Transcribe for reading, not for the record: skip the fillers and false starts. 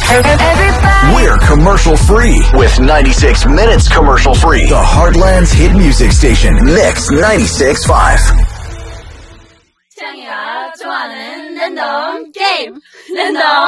We're commercial free with 96 minutes commercial free. The Heartland's hit music station, Mix 96.5. 창이가 좋아하는 랜덤 게임 랜덤